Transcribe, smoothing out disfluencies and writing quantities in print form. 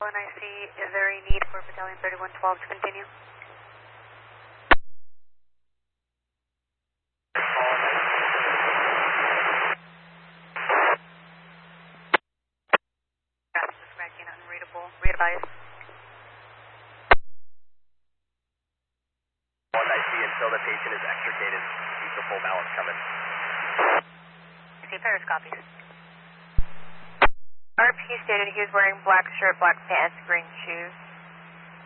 And I see, is there a need for Battalion 3112 to continue? Graphics is cracking, unreadable. Readvise. One I see until the patient is extricated. Keep the full balance coming. Okay, Paris copies. RP stated he was wearing black shirt, black pants, green shoes.